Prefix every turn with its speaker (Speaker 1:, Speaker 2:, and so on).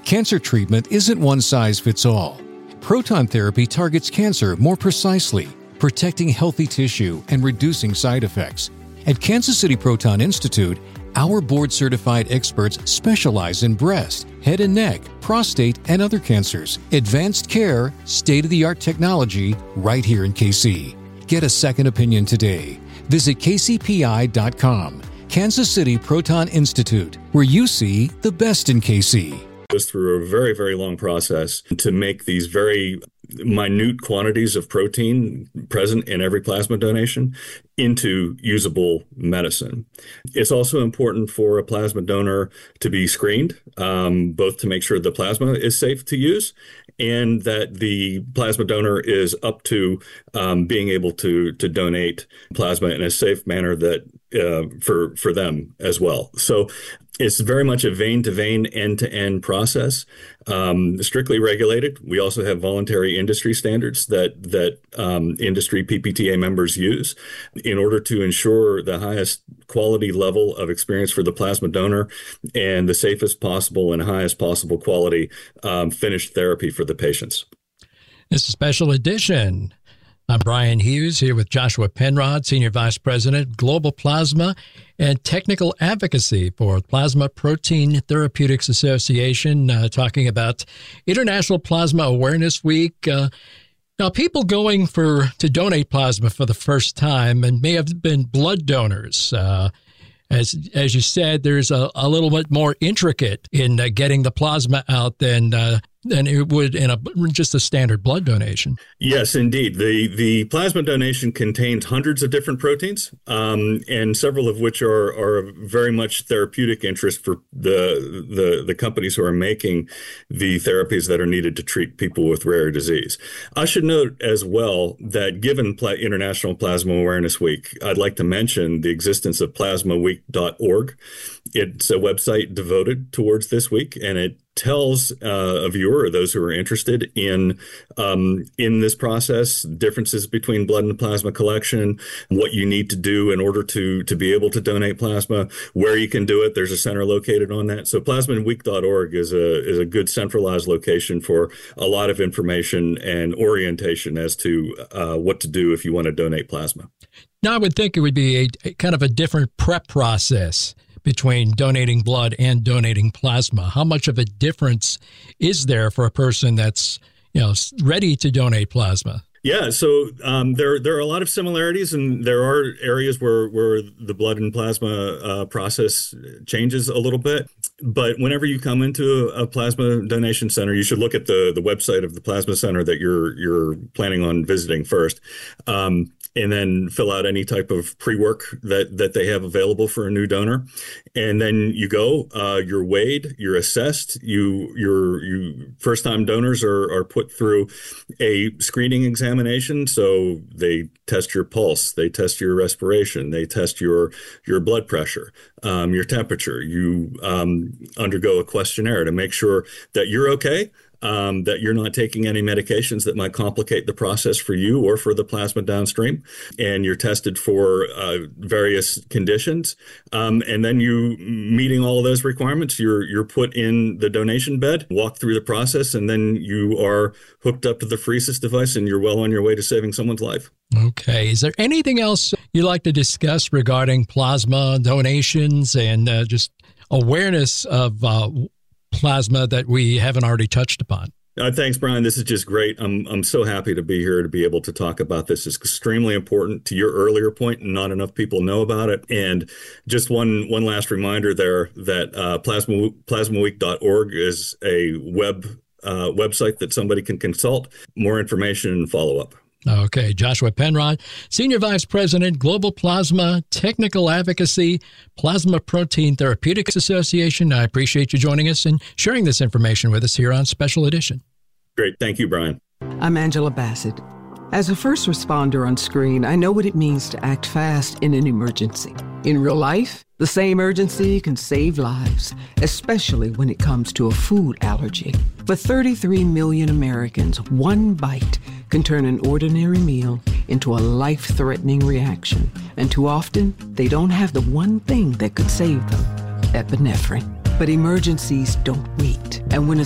Speaker 1: Cancer treatment isn't one size fits all. Proton therapy targets cancer more precisely, protecting healthy tissue and reducing side effects. At Kansas City Proton Institute, our board-certified experts specialize in breast, head and neck, prostate, and other cancers. Advanced care, state-of-the-art technology, right here in KC. Get a second opinion today. Visit kcpi.com. Kansas City Proton Institute, where you see the best in KC.
Speaker 2: Goes through a very, very long process to make these very minute quantities of protein present in every plasma donation into usable medicine. It's also important for a plasma donor to be screened, both to make sure the plasma is safe to use and that the plasma donor is up to being able to donate plasma in a safe manner that for them as well. So it's very much a vein-to-vein, end-to-end process, strictly regulated. We also have voluntary industry standards that industry PPTA members use in order to ensure the highest quality level of experience for the plasma donor and the safest possible and highest possible quality finished therapy for the patients.
Speaker 3: This is a special edition. I'm Brian Hughes here with Joshua Penrod, Senior Vice President, Global Plasma and Technical Advocacy for Plasma Protein Therapeutics Association, talking about International Plasma Awareness Week. Now, people going to donate plasma for the first time and may have been blood donors. As you said, there's a little bit more intricate in getting the plasma out than it would in just a standard blood donation.
Speaker 2: Yes, indeed. The plasma donation contains hundreds of different proteins, and several of which are very much therapeutic interest for the companies who are making the therapies that are needed to treat people with rare disease. I should note as well that given International Plasma Awareness Week, I'd like to mention the existence of plasmaweek.org. It's a website devoted towards this week, and it tells a viewer or those who are interested in this process, differences between blood and plasma collection, what you need to do in order to be able to donate plasma, where you can do it. There's a center located on that. So plasmaweek.org is a good centralized location for a lot of information and orientation as to what to do if you want to donate plasma.
Speaker 3: Now, I would think it would be a kind of a different prep process between donating blood and donating plasma. How much of a difference is there for a person that's, ready to donate plasma?
Speaker 2: Yeah, so there are a lot of similarities, and there are areas where the blood and plasma process changes a little bit. But whenever you come into a plasma donation center, you should look at the website of the plasma center that you're planning on visiting first. And then fill out any type of pre-work that they have available for a new donor. And then you go, you're weighed, you're assessed, your first-time donors are put through a screening examination. So they test your pulse, they test your respiration, they test your blood pressure, your temperature. You undergo a questionnaire to make sure that you're okay, that you're not taking any medications that might complicate the process for you or for the plasma downstream, and you're tested for various conditions. And then you meeting all of those requirements, you're put in the donation bed, walk through the process, and then you are hooked up to the pheresis device, and you're well on your way to saving someone's life.
Speaker 3: Okay. Is there anything else you'd like to discuss regarding plasma donations and just awareness of plasma that we haven't already touched upon?
Speaker 2: Thanks, Brian. This is just great. I'm so happy to be here to be able to talk about this. It's extremely important. To your earlier point, not enough people know about it. And just one last reminder there that plasmaweek.org is a website that somebody can consult. More information and follow up.
Speaker 3: Okay. Joshua Penrod, Senior Vice President, Global Plasma Technical Advocacy, Plasma Protein Therapeutics Association. I appreciate you joining us and sharing this information with us here on Special Edition.
Speaker 2: Great. Thank you, Brian.
Speaker 4: I'm Angela Bassett. As a first responder on screen, I know what it means to act fast in an emergency. In real life, the same urgency can save lives, especially when it comes to a food allergy. For 33 million Americans, one bite can turn an ordinary meal into a life-threatening reaction. And too often, they don't have the one thing that could save them, epinephrine. But emergencies don't wait. And when a